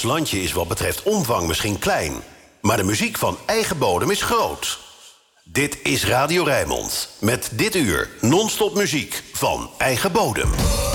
Ons landje is wat betreft omvang misschien klein, maar de muziek van eigen bodem is groot. Dit is Radio Rijnmond. Met dit uur non-stop muziek van eigen bodem.